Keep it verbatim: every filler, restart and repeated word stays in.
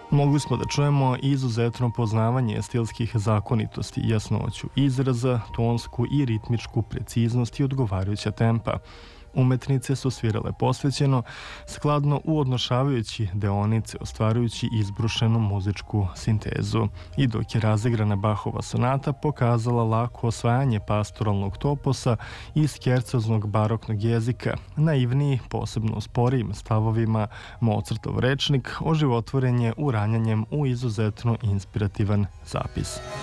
Mogli smo da čujemo izuzetno poznavanje stilskih zakonitosti, jasnoću izraza, tonsku i ritmičku preciznost i odgovarajuća tempa. Umetnice su svirale posvećeno, skladno uodnošavajući deonice, ostvarujući izbrušenu muzičku sintezu. I dok je razigrana Bachova sonata pokazala lako osvajanje pastoralnog toposa i skercoznog baroknog jezika, naivniji, posebno sporijim stavovima, Mozartov rečnik oživotvoren je uranjanjem u izuzetno inspirativan zapis.